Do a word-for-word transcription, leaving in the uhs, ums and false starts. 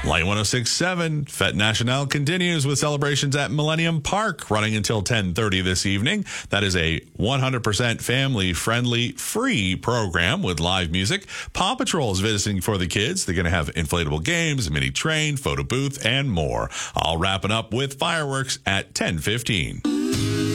Light one oh six point seven, Fête Nationale continues with celebrations at Millennium Park running until ten thirty this evening. That is a one hundred percent family-friendly, free program with live music. Paw Patrol is visiting for the kids. They're going to have inflatable games, mini train, photo booth, and more. All wrapping up with fireworks at ten fifteen.